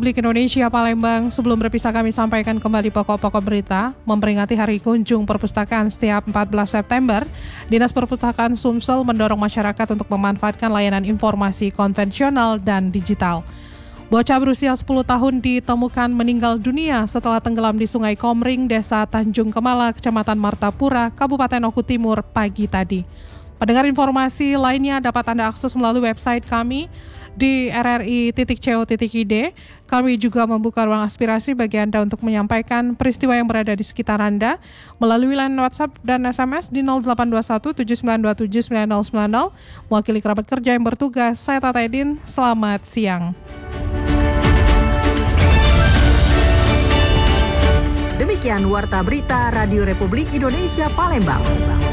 Republik Indonesia Palembang. Sebelum berpisah kami sampaikan kembali pokok-pokok berita. Memperingati Hari Kunjung Perpustakaan setiap 14 September, Dinas Perpustakaan Sumsel mendorong masyarakat untuk memanfaatkan layanan informasi konvensional dan digital. Bocah berusia 10 tahun ditemukan meninggal dunia setelah tenggelam di Sungai Komring, Desa Tanjung Kemala, Kecamatan Martapura, Kabupaten Oku Timur pagi tadi. Pendengar, informasi lainnya dapat Anda akses melalui website kami di rri.co.id. Kami juga membuka ruang aspirasi bagi Anda untuk menyampaikan peristiwa yang berada di sekitar Anda melalui line WhatsApp dan SMS di 0821 7927 9090. Mewakili kerabat kerja yang bertugas, saya Tata Edin, selamat siang. Demikian Warta Berita Radio Republik Indonesia Palembang.